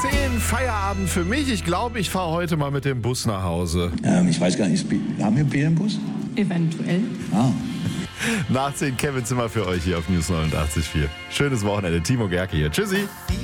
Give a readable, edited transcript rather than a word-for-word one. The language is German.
10, Feierabend für mich. Ich glaube, ich fahre heute mal mit dem Bus nach Hause. Ich weiß gar nicht, haben wir Bier im Bus? Eventuell. Nach 10 Kevin Zimmer für euch hier auf News 89.4. Schönes Wochenende. Timo Gerke hier. Tschüssi.